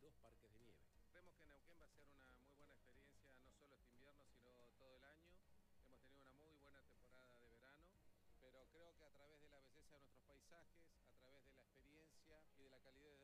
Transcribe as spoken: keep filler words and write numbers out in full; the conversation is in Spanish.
dos parques de nieve. Creemos que Neuquén va a ser una muy buena experiencia, no solo este invierno, sino todo el año. Hemos tenido una muy buena temporada de verano, pero creo que a través de la belleza de nuestros paisajes, a través de la experiencia y de la calidez